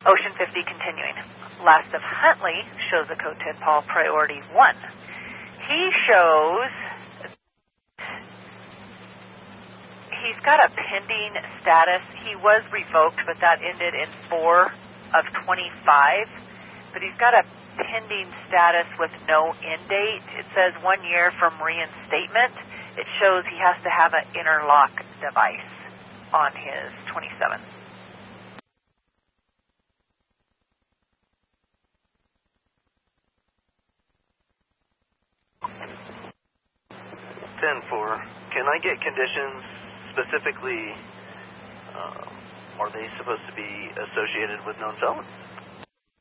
Ocean 50 continuing. Last of Huntley shows the Coten Paul priority 1. He shows he's got a pending status. He was revoked, but that ended in 4 of 25. But he's got a pending status with no end date. It says 1 year from reinstatement. It shows he has to have an interlock device on his 27. Can I get conditions specifically, are they supposed to be associated with known felons?